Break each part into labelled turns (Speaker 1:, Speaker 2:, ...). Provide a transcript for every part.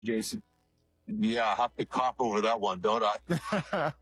Speaker 1: Jason.
Speaker 2: Yeah, I have to cough over that one, don't I?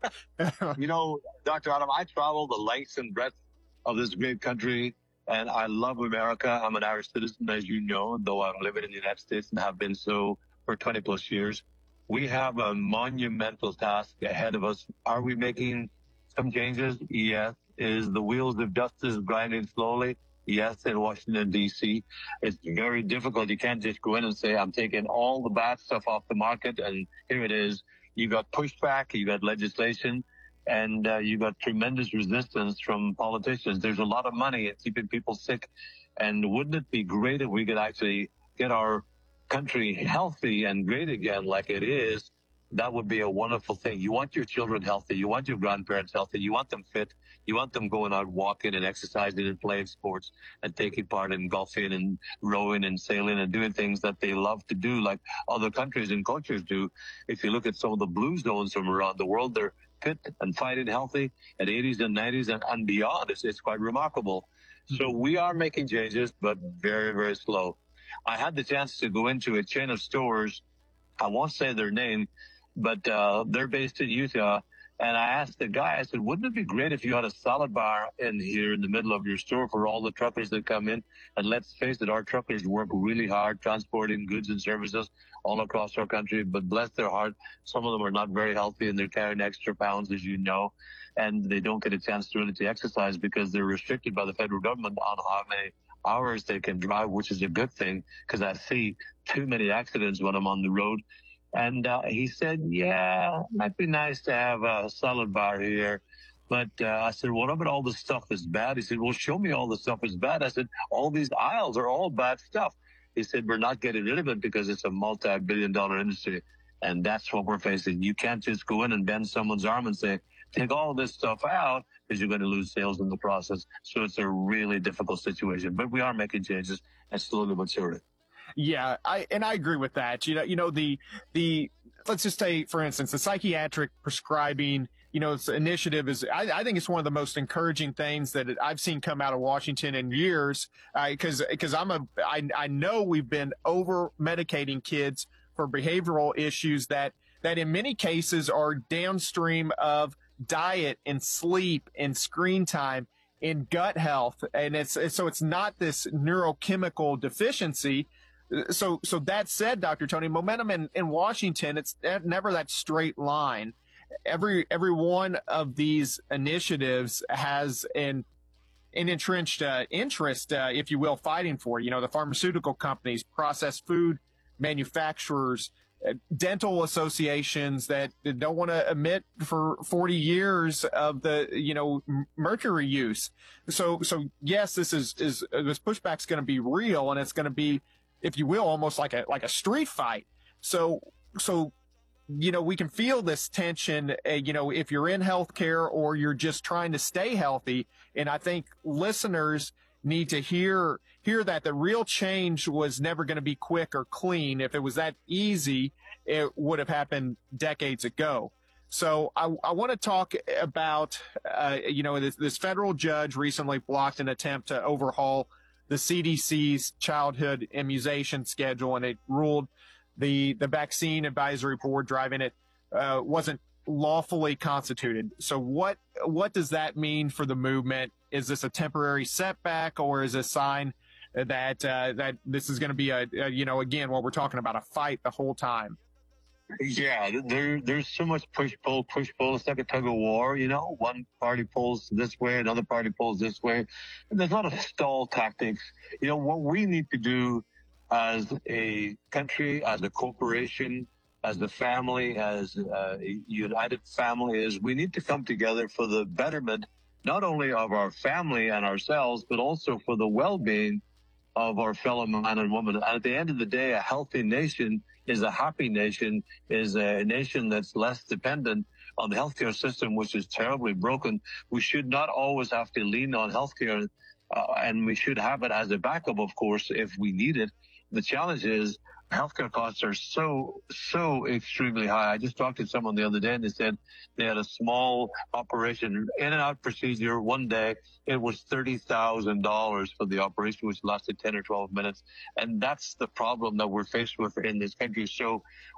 Speaker 2: Dr. Adam, I travel the lengths and breadth of this great country, and I love America. I'm an Irish citizen, as you know, though I'm living in the United States and have been so for 20 plus years. We have a monumental task ahead of us. Are we making some changes? Yes. Is the wheels of justice grinding slowly? Yes, in Washington, D.C. It's very difficult. You can't just go in and say, I'm taking all the bad stuff off the market, and here it is. You got pushback, you got legislation, and you got tremendous resistance from politicians. There's a lot of money in keeping people sick. And wouldn't it be great if we could actually get our country healthy and great again like it is? That would be a wonderful thing. You want your children healthy. You want your grandparents healthy. You want them fit. You want them going out walking and exercising and playing sports and taking part in golfing and rowing and sailing and doing things that they love to do like other countries and cultures do. If you look at some of the blue zones from around the world, they're fit and fighting healthy at 80s and 90s and beyond. It's quite remarkable. So we are making changes, but very, very slow. I had the chance to go into a chain of stores. I won't say their name, but they're based in Utah. And I asked the guy, I said, wouldn't it be great if you had a salad bar in here in the middle of your store for all the truckers that come in? And let's face it, our truckers work really hard transporting goods and services all across our country, but bless their heart, some of them are not very healthy and they're carrying extra pounds, as you know, and they don't get a chance to really to exercise because they're restricted by the federal government on how many hours they can drive, which is a good thing because I see too many accidents when I'm on the road. And he said, yeah, it might be nice to have a salad bar here. But I said, what about all the stuff that's bad? He said, well, show me all the stuff that's bad. I said, all these aisles are all bad stuff. He said, we're not getting rid of it because it's a multi-billion-dollar industry. And that's what we're facing. You can't just go in and bend someone's arm and say, take all this stuff out because you're going to lose sales in the process. So it's a really difficult situation. But we are making changes and slowly but surely.
Speaker 1: Yeah, I agree with that. The let's just say, for instance, the psychiatric prescribing, initiative is, I think it's one of the most encouraging things that I've seen come out of Washington in years. Because I know we've been over medicating kids for behavioral issues that in many cases are downstream of diet and sleep and screen time and gut health. And so it's not this neurochemical deficiency. So that said, Dr. Tony, momentum in Washington, it's never that straight line. Every one of these initiatives has an entrenched interest, if you will, fighting for. The pharmaceutical companies, processed food manufacturers, dental associations that don't want to admit for 40 years of the mercury use. So yes, this pushback's going to be real, and it's going to be, if you will, almost like a street fight. So we can feel this tension, if you're in healthcare or you're just trying to stay healthy. And I think listeners need to hear that the real change was never going to be quick or clean. If it was that easy, it would have happened decades ago. So I want to talk about, this federal judge recently blocked an attempt to overhaul the CDC's childhood immunization schedule, and it ruled the vaccine advisory board driving it wasn't lawfully constituted. So what does that mean for the movement? Is this a temporary setback, or is it a sign that this is going to be again, what we're talking about, a fight the whole time?
Speaker 2: Yeah, there's so much push pull. It's like a tug of war. One party pulls this way, another party pulls this way, and there's a lot of stall tactics. What we need to do as a country, as a corporation, as a family, as a united family, is we need to come together for the betterment not only of our family and ourselves, but also for the well-being of our fellow man and woman. And at the end of the day, a healthy nation is a happy nation, is a nation that's less dependent on the healthcare system, which is terribly broken. We should not always have to lean on healthcare, and we should have it as a backup, of course, if we need it. The challenge is healthcare costs are so extremely high. I just talked to someone the other day and they said they had a small operation, in and out procedure one day. It was $30,000 for the operation, which lasted 10 or 12 minutes. And that's the problem that we're faced with in this country. So